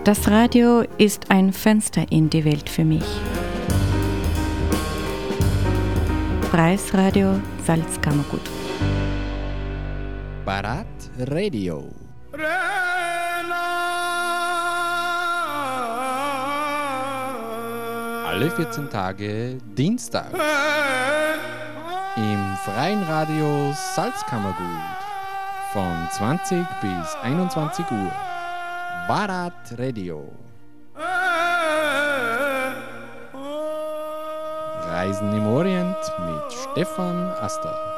Das Radio ist ein Fenster in die Welt für mich. Preisradio Salzkammergut. Bharat Radio. Alle 14 Tage Dienstag. Im freien Radio Salzkammergut. Von 20 bis 21 Uhr. Bharat Radio. Reisen im Orient mit Stefan Aster.